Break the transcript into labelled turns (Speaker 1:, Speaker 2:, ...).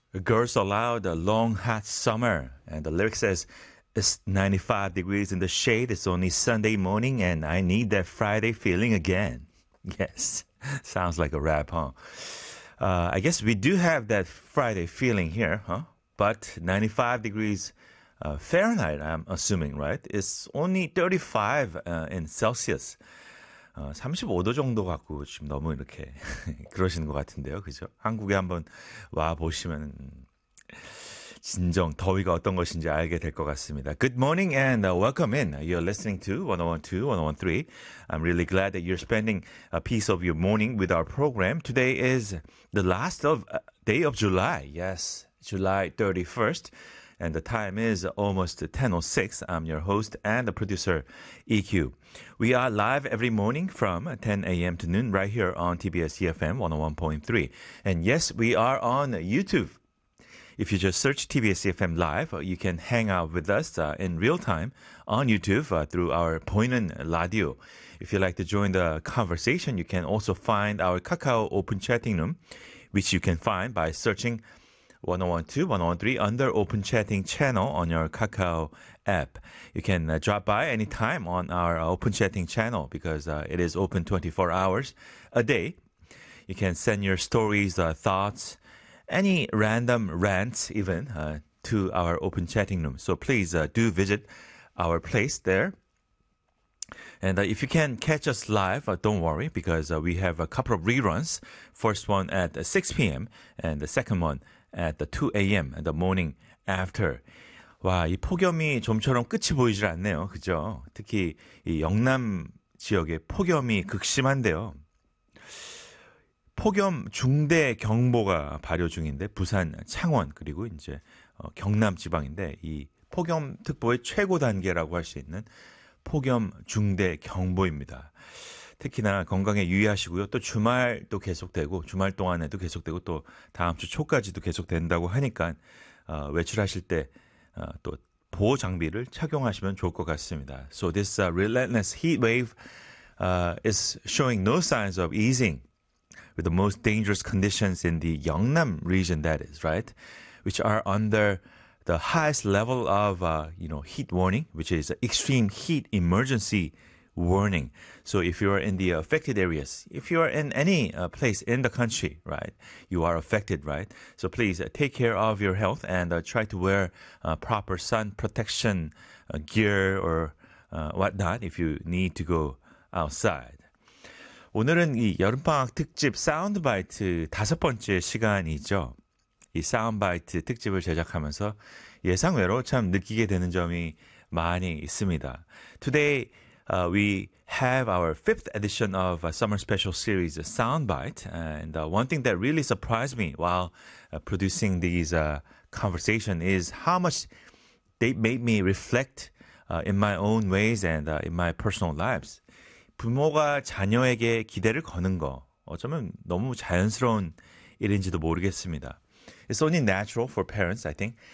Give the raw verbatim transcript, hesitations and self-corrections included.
Speaker 1: Girls allowed a long hot summer. And the lyric says, it's ninety-five degrees in the shade. It's only Sunday morning and I need that Friday feeling again. Yes, sounds like a rap, huh? Uh, I guess we do have that Friday feeling here, huh? But ninety-five degrees uh, Fahrenheit, I'm assuming, right? It's only thirty-five uh, in Celsius. 어, 삼십오 도 정도 갖고 지금 너무 이렇게 그러시는 것 같은데요. 그죠? 한국에 한번 와 보시면 진정 더위가 어떤 것인지 알게 될 것 같습니다. Good morning and uh, welcome in. You're listening to one oh one two, one oh one three. I'm really glad that you're spending a piece of your morning with our program. Today is the last of uh, day of July. Yes, July thirty-first. And the time is almost ten oh six. I'm your host and the producer, E Q. We are live every morning from ten a.m. to noon right here on T B S E F M one oh one point three. And yes, we are on YouTube. If you just search T B S E F M Live, you can hang out with us uh, in real time on YouTube uh, through our 보이는 라디오. If you'd like to join the conversation, you can also find our Kakao Open Chatting Room, which you can find by searching one oh one two, one oh one three under Open Chatting channel on your Kakao app. You can uh, drop by anytime on our uh, Open Chatting channel because uh, it is open twenty-four hours a day. You can send your stories, uh, thoughts, any random rants even uh, to our Open Chatting room. So please uh, do visit our place there. And uh, if you can catch us live, uh, don't worry because uh, we have a couple of reruns. First one at uh, six p.m. and the second one at the two a.m. the morning after. 와, 이 폭염이 좀처럼 끝이 보이질 않네요. 그죠? 특히 이 영남 지역에 폭염이 극심한데요. 폭염 중대 경보가 발효 중인데 부산, 창원 그리고 이제 어, 경남 지방인데 이 폭염 특보의 최고 단계라고 할 수 있는 폭염 중대 경보입니다. 특히나 건강에 유의하시고요. 또 주말도 계속되고 주말 동안에도 계속되고 또 다음 주 초까지도 계속된다고 하니까 어, 외출하실 때 어, 또 보호 장비를 착용하시면 좋을 것 같습니다. So this uh, relentless heat wave uh, is showing no signs of easing with the most dangerous conditions in the Yeongnam region, that is, right? Which are under the highest level of uh, you know, heat warning, which is extreme heat emergency warning. So if you are in the affected areas, if you are in any uh, place in the country, right, you are affected, right? So please uh, take care of your health and uh, try to wear uh, proper sun protection uh, gear or uh, whatnot if you need to go outside. 오늘은 이 여름방학 특집 사운드 바이트 다섯 번째 시간이죠. 이 사운드 바이트 특집을 제작하면서 예상외로 참 느끼게 되는 점이 많이 있습니다. Today, Uh, we have our fifth edition of a summer special series, uh, Soundbite. And uh, one thing that really surprised me while uh, producing these uh, conversation is how much they made me reflect uh, in my own ways and uh, in my personal lives. 부모가 자녀에게 기대를 거는 거 어쩌면 너무 자연스러운 일인지도 모르겠습니다. It's only natural for parents, I think,